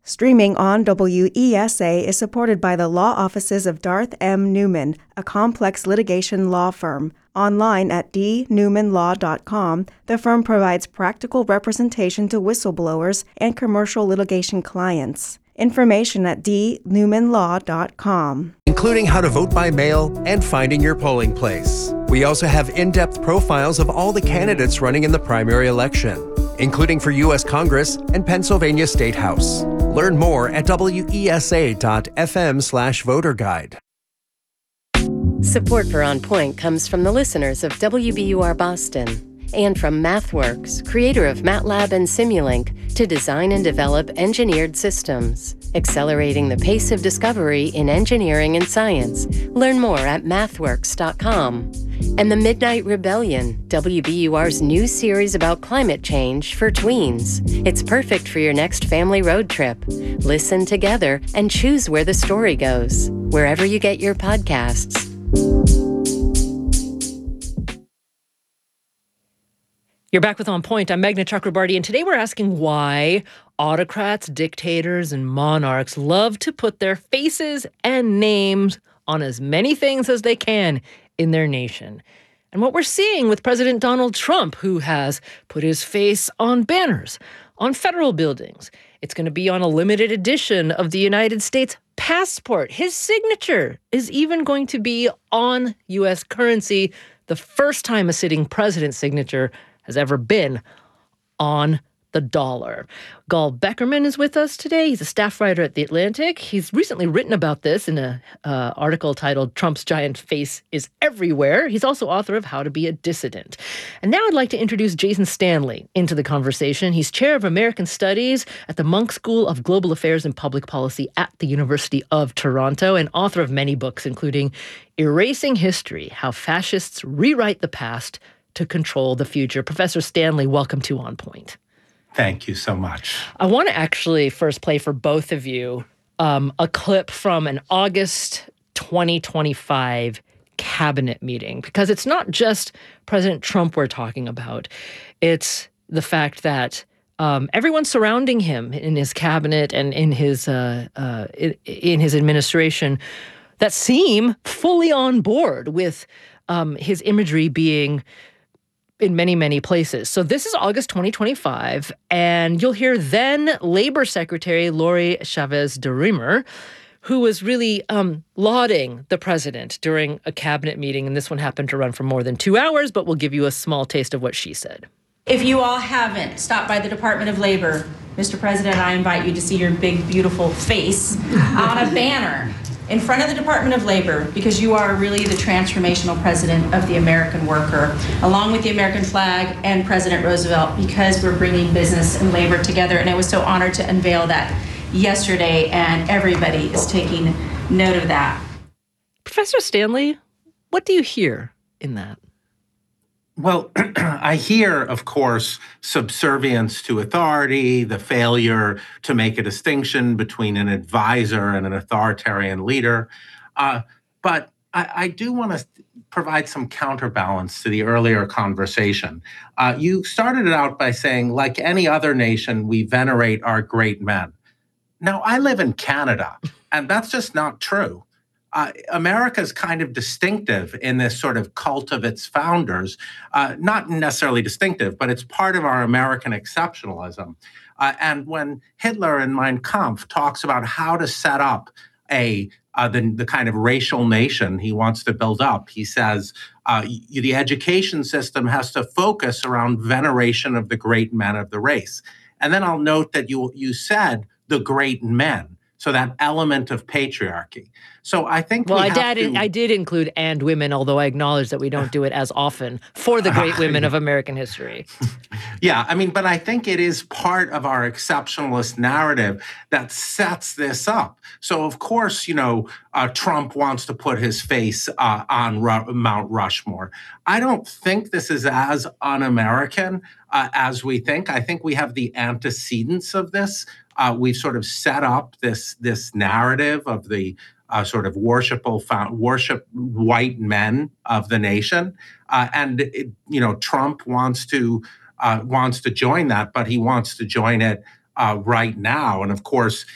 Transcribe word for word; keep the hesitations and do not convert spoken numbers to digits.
Streaming on W E S A is supported by the law offices of Darth M. Newman, a complex litigation law firm. Online at d newman law dot com, the firm provides practical representation to whistleblowers and commercial litigation clients. Information at d newman law dot com. Including how to vote by mail and finding your polling place. We also have in-depth profiles of all the candidates running in the primary election, including for U S Congress and Pennsylvania State House. Learn more at W E S A dot F M slash voter guide. Support for On Point comes from the listeners of W B U R Boston and from MathWorks, creator of MATLAB and Simulink, to design and develop engineered systems, accelerating the pace of discovery in engineering and science. Learn more at mathworks dot com. And The Midnight Rebellion, W B U R's new series about climate change for tweens. It's perfect for your next family road trip. Listen together and choose where the story goes, wherever you get your podcasts. You're back with On Point. I'm Meghna Chakrabarty, and today we're asking why autocrats, dictators, and monarchs love to put their faces and names on as many things as they can in their nation. And what we're seeing with President Donald Trump, who has put his face on banners, on federal buildings. It's going to be on a limited edition of the United States passport. His signature is even going to be on U S currency, the first time a sitting president's signature has ever been on the dollar. Gal Beckerman is with us today. He's a staff writer at The Atlantic. He's recently written about this in an uh, article titled Trump's Giant Face is Everywhere. He's also author of How to Be a Dissident. And now I'd like to introduce Jason Stanley into the conversation. He's chair of American Studies at the Munk School of Global Affairs and Public Policy at the University of Toronto and author of many books, including Erasing History, How Fascists Rewrite the Past to Control the Future. Professor Stanley, welcome to On Point. Thank you so much. I want to actually first play for both of you um, a clip from an August twenty twenty-five cabinet meeting, because it's not just President Trump we're talking about. It's the fact that um, everyone surrounding him in his cabinet and in his uh, uh, in, in his administration that seem fully on board with um, his imagery being in many, many places. So this is August twenty twenty-five, and you'll hear then Labor Secretary Lori Chavez DeRemer, who was really um, lauding the president during a cabinet meeting, and this one happened to run for more than two hours, but we'll give you a small taste of what she said. If you all haven't stopped by the Department of Labor, Mister President, I invite you to see your big, beautiful face on a banner in front of the Department of Labor, because you are really the transformational president of the American worker, along with the American flag and President Roosevelt, because we're bringing business and labor together. And I was so honored to unveil that yesterday, and everybody is taking note of that. Professor Stanley, what do you hear in that? Well, I hear, of course, subservience to authority, the failure to make a distinction between an advisor and an authoritarian leader. Uh, but I, I do want to provide some counterbalance to the earlier conversation. Uh, you started it out by saying, like any other nation, we venerate our great men. Now, I live in Canada, and that's just not true. Uh, America is kind of distinctive in this sort of cult of its founders, uh, not necessarily distinctive, but it's part of our American exceptionalism. Uh, and when Hitler in Mein Kampf talks about how to set up a uh, the, the kind of racial nation he wants to build up, he says uh, y- the education system has to focus around veneration of the great men of the race. And then I'll note that you you said the great men. So that element of patriarchy. So I think well, we I have did. to... I did include and women, although I acknowledge that we don't do it as often for the great women of American history. Yeah, I mean, but I think it is part of our exceptionalist narrative that sets this up. So of course, you know, uh, Trump wants to put his face uh, on Ru- Mount Rushmore. I don't think this is as un-American uh, as we think. I think we have the antecedents of this. Uh, we've sort of set up this this narrative of the uh, sort of worshipful, worship white men of the nation, uh, and it, you know Trump wants to uh, wants to join that, but he wants to join it uh, right now. And of course,